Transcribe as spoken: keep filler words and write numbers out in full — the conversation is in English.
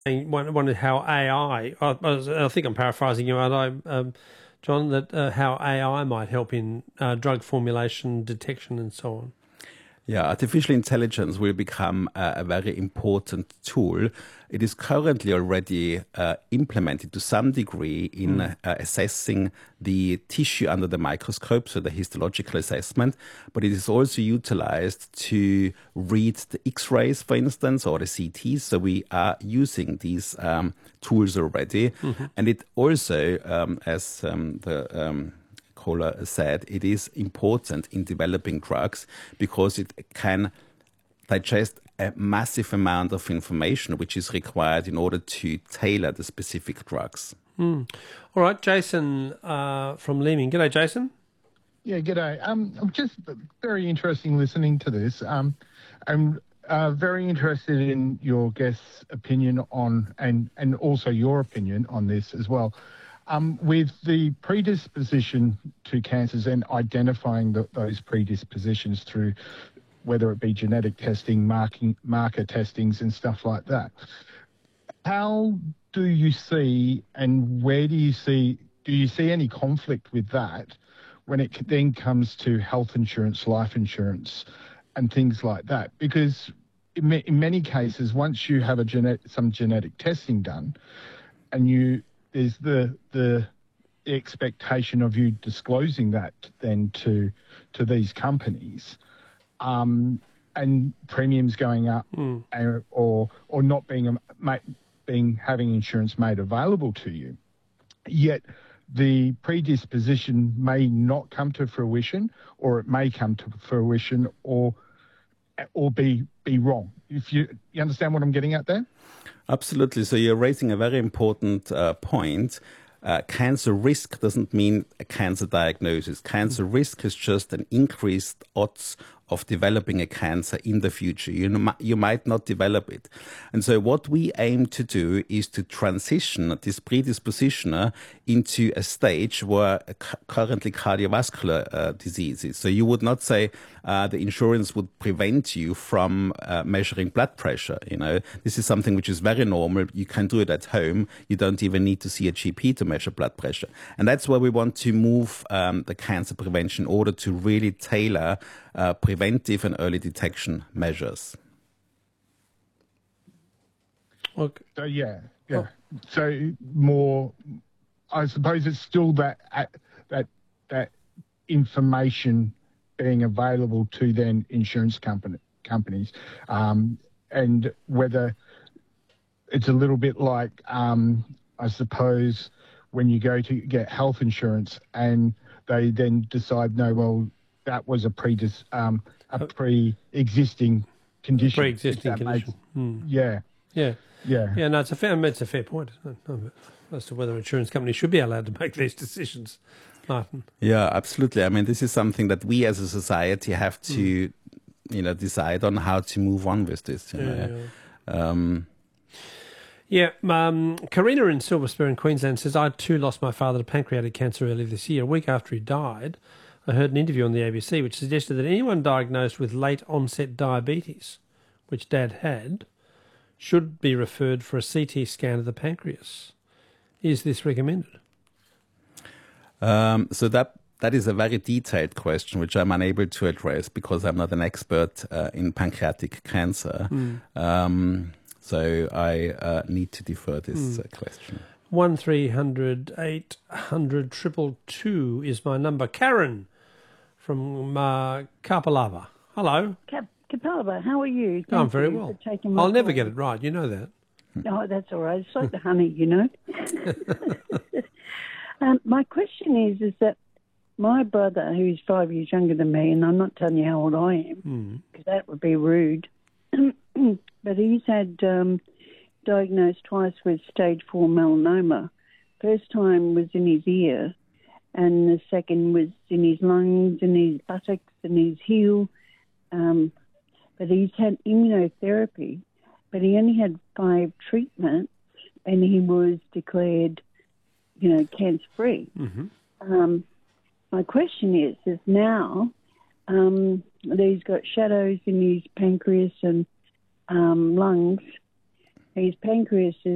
One, one is how A I, I, I think I'm paraphrasing you, aren't I, um, John, that uh, how A I might help in uh, drug formulation, detection and so on. Yeah, artificial intelligence will become a, a very important tool. It is currently already uh, implemented to some degree in mm. uh, assessing the tissue under the microscope, so the histological assessment, but it is also utilized to read the X-rays, for instance, or the C Ts. So we are using these um, tools already. Mm-hmm. And it also, um, as um, the... Um, Caller said, it is important in developing drugs because it can digest a massive amount of information which is required in order to tailor the specific drugs. Mm. All right, Jason uh, from Leeming. G'day, Jason. Yeah, g'day. Um, I'm just very interesting listening to this. Um, I'm uh, very interested in your guest's opinion on, and, and also your opinion on this as well. Um, with the predisposition to cancers and identifying the, those predispositions through whether it be genetic testing, marking, marker testings and stuff like that, how do you see and where do you see, do you see any conflict with that when it then comes to health insurance, life insurance and things like that? Because in, in many cases, once you have a genet- some genetic testing done and you there's the the expectation of you disclosing that then to to these companies, um, and premiums going up, mm. or or not being being having insurance made available to you. Yet the predisposition may not come to fruition, or it may come to fruition, or or be be wrong. If you you understand what I'm getting at there? Absolutely. So you're raising a very important uh, point. Uh, cancer risk doesn't mean a cancer diagnosis. Cancer mm. risk is just an increased odds of developing a cancer in the future. You know, you might not develop it. And so what we aim to do is to transition this predisposition into a stage where currently cardiovascular uh, diseases. So you would not say uh, the insurance would prevent you from uh, measuring blood pressure. You know, this is something which is very normal. You can do it at home. You don't even need to see a G P to measure blood pressure. And that's where we want to move um, the cancer prevention in order to really tailor uh, preventive and early detection measures. Okay. So yeah, yeah. Oh. So more, I suppose it's still that that that information being available to then insurance company companies, um, and whether it's a little bit like, um, I suppose, when you go to get health insurance and they then decide, no, well, that was a predis, um, a pre-existing condition. Pre-existing condition. Hmm. Yeah. Yeah. Yeah. Yeah, no, it's a fair, it's a fair point, isn't it? As to whether insurance companies should be allowed to make these decisions, Martin. Yeah, absolutely. I mean, this is something that we as a society have to, mm. you know, decide on how to move on with this. You yeah, know? yeah. Um, yeah, um, Karina in Silver Spur in Queensland says, I too lost my father to pancreatic cancer earlier this year. A week after he died, I heard an interview on the A B C which suggested that anyone diagnosed with late onset diabetes, which Dad had, should be referred for a C T scan of the pancreas. Is this recommended? Um, so that that is a very detailed question, which I'm unable to address because I'm not an expert uh, in pancreatic cancer. Mm. Um, so I uh, need to defer this mm. uh, question. One three hundred eight hundred triple two is my number. Karen from uh, Kapalava. Hello. Cap- Kapalava, how are you? Thank I'm very you well. I'll call. Never get it right. You know that. No, that's all right. It's like the honey, you know. um, my question is, is that my brother, who's five years younger than me, and I'm not telling you how old I am, because mm. that would be rude, but he's had um, diagnosed twice with stage four melanoma. First time was in his ear, and the second was in his lungs, in his buttocks, and his heel. Um, but he's had immunotherapy, but he only had five treatments, and he was declared, you know, cancer-free. Mm-hmm. Um, my question is, is now um, that he's got shadows in his pancreas and um, lungs. His pancreas is